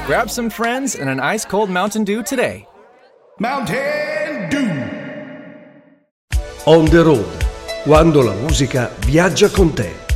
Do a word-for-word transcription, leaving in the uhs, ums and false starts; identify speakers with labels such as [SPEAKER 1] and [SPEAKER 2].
[SPEAKER 1] Grab some friends and an ice-cold Mountain Dew today.
[SPEAKER 2] Mountain Dew.
[SPEAKER 3] On the road, quando la musica viaggia con te.